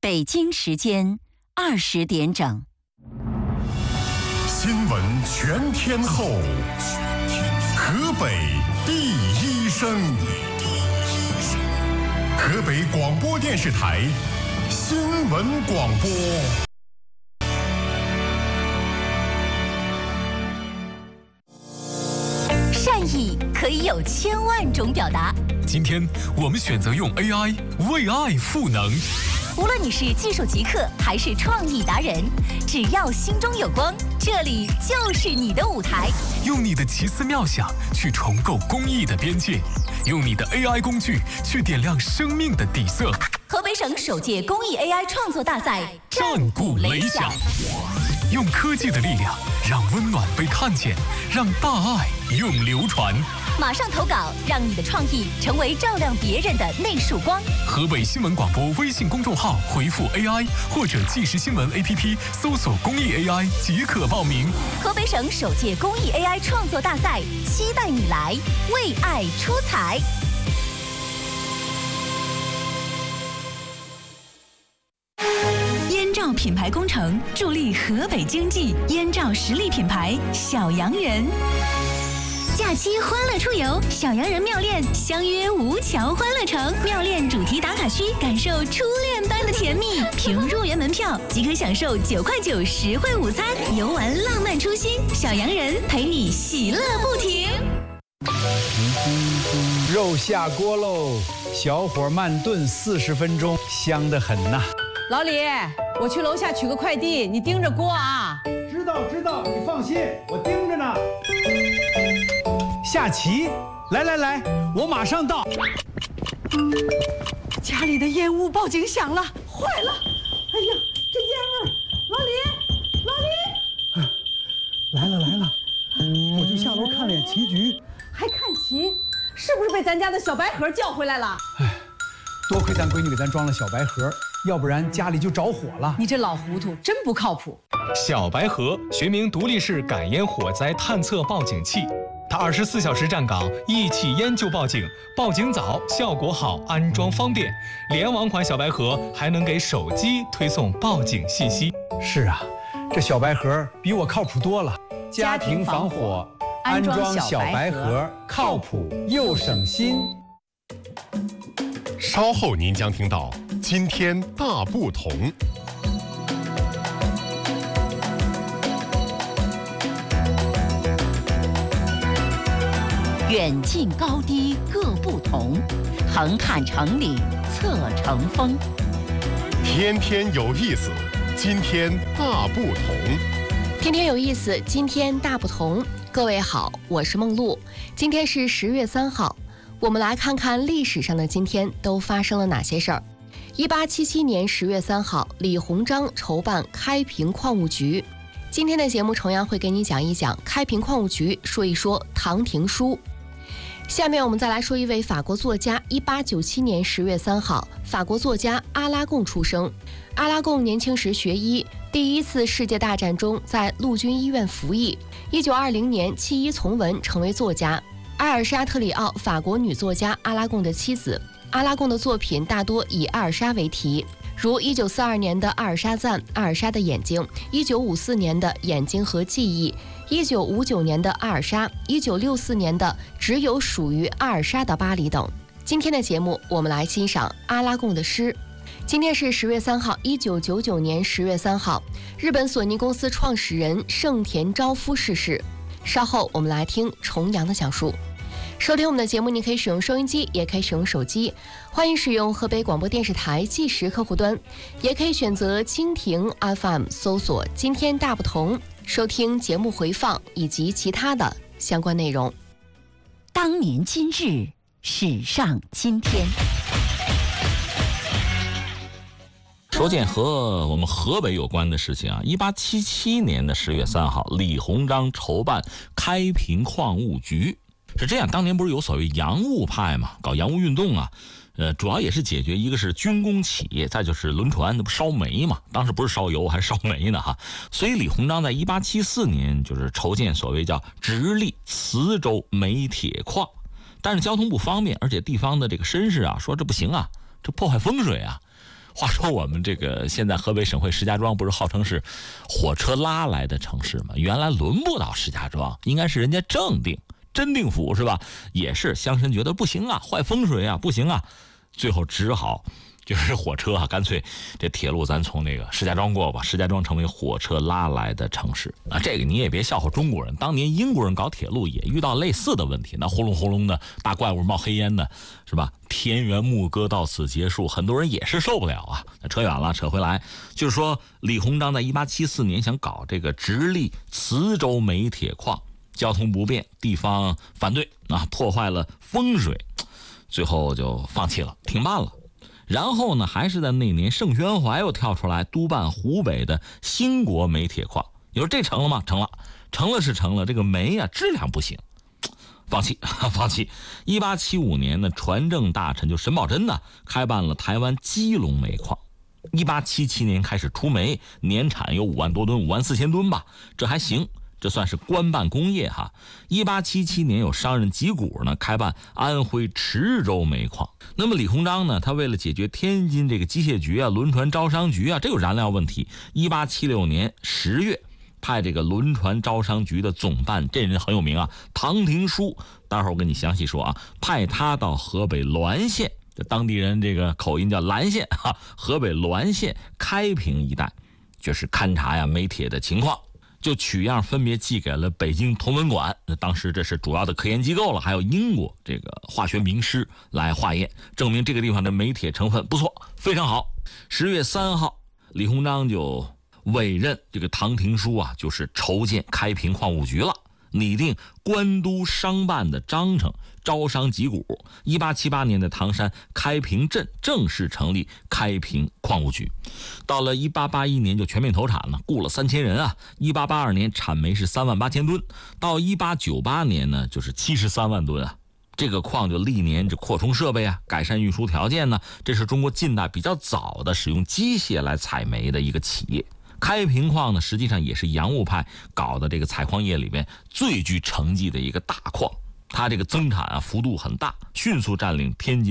北京时间20点整。 新闻全天候，河北第一声，河北广播电视台新闻广播。 善意可以有千万种表达。 今天我们选择用 AI 为爱赋能。 无论你是技术极客还是创意达人，只要心中有光，这里就是你的舞台。 用你的奇思妙想去重构公益的边界，用你的 AI 工具去点亮生命的底色。 河北省首届公益 AI 创作大赛战鼓擂响， 用科技的力量让温暖被看见，让大爱永流传。 马上投稿，让你的创意成为照亮别人的那束光。 河北新闻广播微信公众号回复 AI 或者即时新闻 APP 搜索公益 AI 即可报名。 河北省首届公益 AI 创作大赛，期待你来为爱出彩。 燕赵品牌工程助力河北经济，燕赵实力品牌小洋人。假期欢乐出游，小洋人妙恋相约吴桥欢乐城，妙恋主题打卡区，感受初恋般的甜蜜。凭入园门票即可享受9块9实惠午餐，游玩浪漫初心，小洋人陪你喜乐不停。 肉下锅喽，小火慢炖40分钟，香得很呐。 老李，我去楼下取个快递，你盯着锅啊。 知道，你放心，我盯着呢。下棋，来，我马上到。 家里的烟雾报警响了，坏了！哎呀，这烟味儿！老李， 来了，我就下楼看脸棋局。 还看棋？是不是被咱家的小白盒叫回来了？ 哎，多亏咱闺女给咱装了小白盒，要不然家里就着火了。 你这老糊涂，真不靠谱。 小白盒学名独立式感烟火灾探测报警器，它24小时站岗，一起烟就报警，报警早，效果好，安装方便。联网款小白盒还能给手机推送报警信息。 是啊，这小白盒比我靠谱多了。家庭防火，安装小白盒，靠谱又省心。 稍后您将听到今天大不同。 远近高低各不同，横看成岭侧成峰。 天天有意思，今天大不同。 天天有意思，今天大不同。各位好，我是梦露。今天是10月3号，我们来看看历史上的今天都发生了哪些事儿。1877年10月3号，李鸿章筹办开平矿务局。今天的节目同样会给你讲一讲开平矿务局，说一说唐廷枢。下面我们再来说一位法国作家。1897年10月3号，法国作家阿拉贡出生。阿拉贡年轻时学医，第1次世界大战中在陆军医院服役。1920年弃医从文，成为作家。埃尔莎·特里奥，法国女作家阿拉贡的妻子。阿拉贡的作品大多以艾尔莎为题，如1942年的《阿尔莎赞》、《阿尔莎的眼睛》，1954年的《眼睛和记忆》，1959年的《阿尔莎》，1964年的《只有属于阿尔莎的巴黎》等。今天的节目，我们来欣赏阿拉贡的诗。今天是10月3号，1999年10月3号，日本索尼公司创始人盛田昭夫逝世。稍后我们来听重阳的讲述。收听我们的节目，你可以使用收音机，也可以使用手机。欢迎使用河北广播电视台即时客户端，也可以选择蜻蜓 FM 搜索今天大不同，收听节目回放以及其他的相关内容。 当年今日，史上今天。 说件和我们河北有关的事情啊，1877年的10月3号，李鸿章筹办开平矿务局。是这样，当年不是有所谓洋务派嘛，搞洋务运动啊，主要也是解决一个是军工企业，再就是轮船，那不烧煤嘛，当时不是烧油还烧煤呢哈。所以李鸿章在1874年就是筹建所谓叫直隶磁州煤铁矿，但是交通不方便，而且地方的这个绅士啊说这不行啊，这破坏风水啊。 话说我们这个现在河北省会石家庄不是号称是火车拉来的城市吗？原来轮不到石家庄，应该是人家正定、真定府是吧？也是乡绅觉得不行啊，坏风水啊，不行啊，最后只好就是火车啊，干脆这铁路咱从那个石家庄过吧，石家庄成为火车拉来的城市啊。这个你也别笑话中国人，当年英国人搞铁路也遇到类似的问题，那轰隆轰隆的大怪物冒黑烟的，是吧？田园牧歌到此结束，很多人也是受不了啊。那扯远了，扯回来，就是说李鸿章在1874年想搞这个直隶磁州煤铁矿，交通不便，地方反对啊，破坏了风水，最后就放弃了，停办了。然后呢，还是在那年，盛宣怀又跳出来督办湖北的兴国煤铁矿。你说这成了吗？成了，成了是成了，这个煤啊质量不行，放弃。1875年呢，船政大臣就沈葆桢呢开办了台湾基隆煤矿。1877年开始出煤，年产有5万多吨，54000吨吧，这还行。这算是官办工业哈。1877年有商人集股呢，开办安徽池州煤矿。那么李鸿章呢，他为了解决天津这个机械局啊、轮船招商局啊这个燃料问题，1876年10月派这个轮船招商局的总办，这人很有名啊，唐廷枢，待会儿我跟你详细说啊，派他到河北滦县，这当地人这个口音叫兰县哈，河北滦县开平一带，就是勘察呀煤铁的情况。就取样分别寄给了北京同文馆，当时这是主要的科研机构了，还有英国这个化学名师来化验，证明这个地方的煤铁成分不错，非常好。10月3号，李鸿章就委任这个唐廷枢啊，就是筹建开平矿务局了，拟定官督商办的章程，招商集股。1878年的唐山开平镇正式成立开平矿务局。到了1881年就全面投产了，雇了3000人啊。1882年产煤是38000吨，到1898年呢就是73万吨啊。这个矿就历年这扩充设备啊，改善运输条件呢，这是中国近代比较早的使用机械来采煤的一个企业。开平矿呢，实际上也是洋务派搞的这个采矿业里面最具成绩的一个大矿，它这个增产啊幅度很大，迅速占领天津